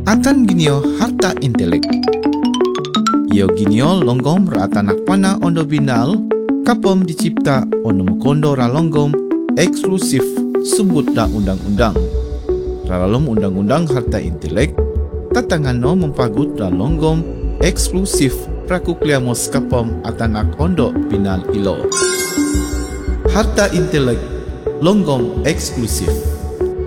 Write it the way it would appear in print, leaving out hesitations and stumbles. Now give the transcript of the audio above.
Atan ginio harta intelek. Iyo ginio longgom ra atanak pana ondo binal kapom dicipta ono mukondo ra longgom eksklusif sebut da undang-undang. Ralalom undang-undang harta intelek tatangano mempagut da longgom eksklusif prakukliamos kapom atanak ondo binal ilo. Harta intelek longgom eksklusif.